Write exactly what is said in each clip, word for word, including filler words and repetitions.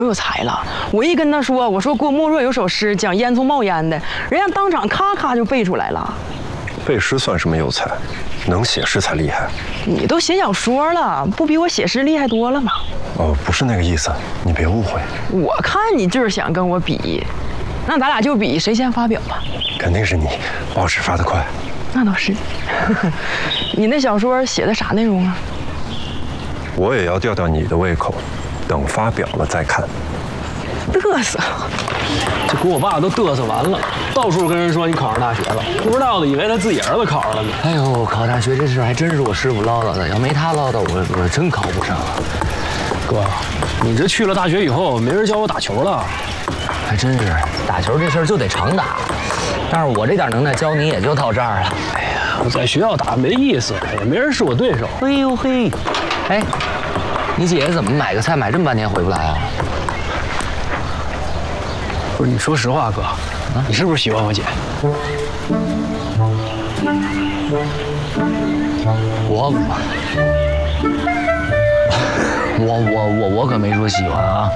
有才了。我一跟他说，我说郭沫若有首诗讲烟囱冒烟的，人家当场咔咔就背出来了。 背诗算什么有才？能写诗才厉害。 你都写小说了，不比我写诗厉害多了吗？ 哦，不是那个意思，你别误会。 我看你就是想跟我比，那咱俩就比谁先发表吧。 肯定是你，报纸发得快。 那倒是。你那小说写的啥内容啊？ 我也要吊吊你的胃口，等发表了再看。 嘚瑟！ 这给我爸都嘚瑟完了，到处跟人说你考上大学了，不知道的以为他自己儿子考上了呢。 哎呦，考大学这事还真是我师傅唠叨的，要没他唠叨，我我真考不上。 哥，你这去了大学以后，没人教我打球了。 还真是，打球这事儿就得常打，但是我这点能耐教你也就到这儿了。 哎呀，我在学校打没意思，也没人是我对手。 哎呦嘿，哎，你姐姐怎么买个菜买这么半天回不来啊？ 不是，你说实话，哥，啊、你是不是喜欢我姐？ 我我我我我可没说喜欢啊，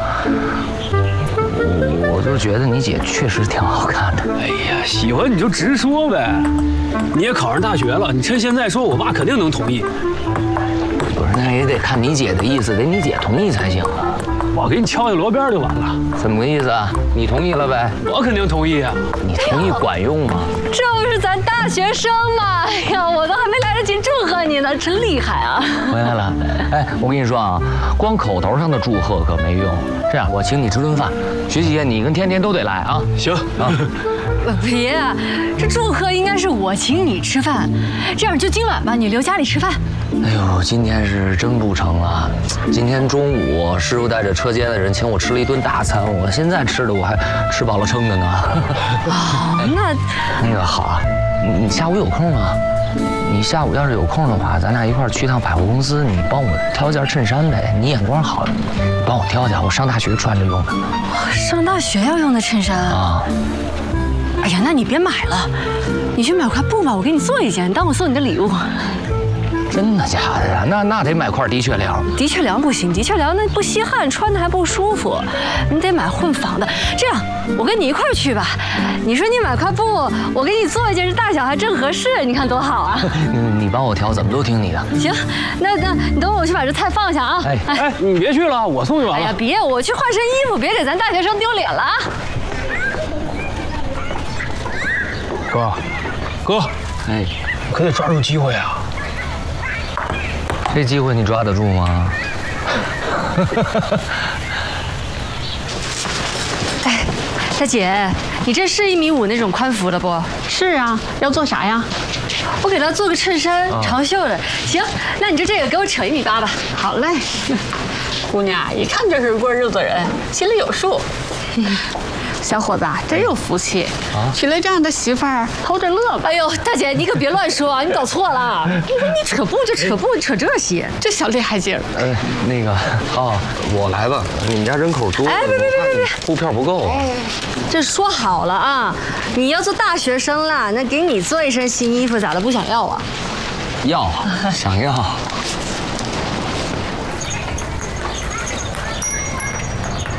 我我就觉得你姐确实挺好看的。 哎呀，喜欢你就直说呗，你也考上大学了，你趁现在说，我爸肯定能同意。 不是，那也得看你姐的意思，得你姐同意才行啊。 我给你敲下锣边就完了。 怎么个意思啊？你同意了呗？ 我肯定同意啊。 你同意管用吗？ 这不是咱大学生吗？哎呀，我都还没来得及祝贺你呢，真厉害啊！ 回来了。哎，我跟你说啊，光口头上的祝贺可没用。这样，我请你吃顿饭，学姐你跟天天都得来啊。 行啊。 别啊，这祝贺应该是我请你吃饭，这样就今晚吧，你留家里吃饭。 哎呦，今天是真不成了。今天中午师傅带着车间的人请我吃了一顿大餐，我现在吃的我还吃饱了撑的呢。 哦，那那个好啊，你你下午有空吗？你下午要是有空的话，咱俩一块儿去趟百货公司，你帮我挑件衬衫呗。你眼光好，你帮我挑挑，我上大学穿着用的。 上大学要用的衬衫啊？哎呀，那你别买了，你去买块布吧，我给你做一件，当我送你的礼物。 真的假的呀？那那得买块的确良。 的确良不行，的确良那不吸汗，穿的还不舒服。你得买混纺的。这样，我跟你一块儿去吧。你说你买块布，我给你做一件，这大小还正合适，你看多好啊！ 你你帮我挑，怎么都听你的。 行，那那你等我去把这菜放下啊。 哎哎，你别去了，我送就完了。 哎呀，别，我去换身衣服，别给咱大学生丢脸了啊！ 哥，哥， 哎， 可得抓住机会啊！ 这机会你抓得住吗？ 哎，大姐，你这是一米五那种宽幅的不？ 是啊，要做啥呀？ 我给他做个衬衫， 啊、 长袖的。行，那你就这个给我扯一米八吧。 好嘞，姑娘一看就是过日子人，心里有数。小伙子真有福气，啊、娶了这样的媳妇儿，偷着乐吧。 哎呦，大姐，你可别乱说啊，你搞错了。你说你扯布就扯布，扯这些， 这小厉害劲儿。 呃，那个，哦，我来吧。你们家人口多， 哎，别别别别别， 布票不够。 哎，这说好了啊，你要做大学生了，那给你做一身新衣服，咋的不想要啊？ 要，想要。